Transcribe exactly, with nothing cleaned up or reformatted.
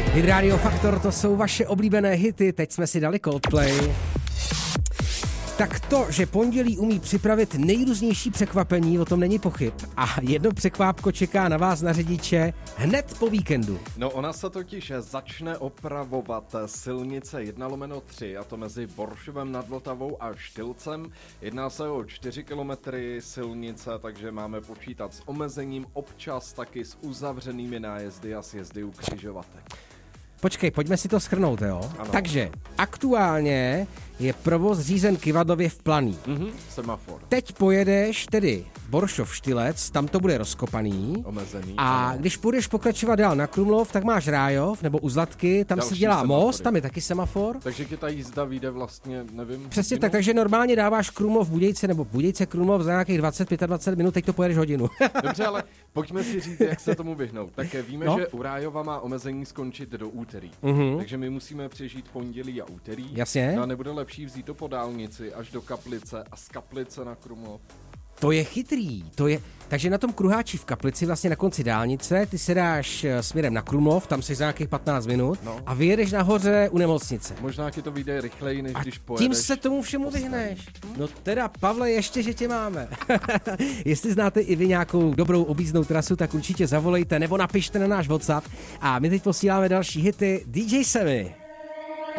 Hit Radio Faktor, to jsou vaše oblíbené hity, teď jsme si dali Coldplay. Tak to, že pondělí umí připravit nejrůznější překvapení, o tom není pochyb. A jedno překvápko čeká na vás na řidiče hned po víkendu. No ona se totiž začne opravovat silnice jedna lomeno tři, a to mezi Boršovem nad Vltavou a Štylcem. Jedná se o čtyři kilometry silnice, takže máme počítat s omezením, občas taky s uzavřenými nájezdy a sjezdy u křižovatek. Počkej, pojďme si to shrnout, jo? Ano. Takže aktuálně je provoz řízen Kivadově v Planý. Mhm, semafor. Teď pojedeš tedy Boršov Štylec, tam to bude rozkopaný. Omezený. A ano. když budeš pokračovat dál na Krumlov, tak máš Rájov nebo u Zlatky, tam Další se dělá semafory. most, tam je taky semafor. Takže ti ta jízda vyjde vlastně, nevím. Přesně hodinu? tak, takže normálně dáváš Krumlov Budějce nebo Budějce Krumlov za nějakých dvacet dvacet pět minut, teď to pojedeš hodinu. Dobře, ale pojďme si říct, jak se tomu vyhnout. Tak víme, No. že u Rájova má omezení skončit do úterý. Mhm. Takže my musíme přežít pondělí a úterý. Jasně. No a nebude lepší vzít to po dálnici až do Kaplice a z Kaplice na Krumlov. To je chytrý, to je... Takže na tom kruháči v Kaplici, vlastně na konci dálnice, ty se dáš eh, směrem na Krumlov, tam jsi za nějakých patnáct minut No. a vyjedeš nahoře u nemocnice. Možná ti to vyjde rychleji, než A když pojedeš. tím se tomu všemu vyhneš. No teda, Pavle, ještě, že tě máme. Jestli znáte i vy nějakou dobrou objízdnou trasu, tak určitě zavolejte nebo napište na náš WhatsApp. A my teď posíláme další hity. D J Sammy.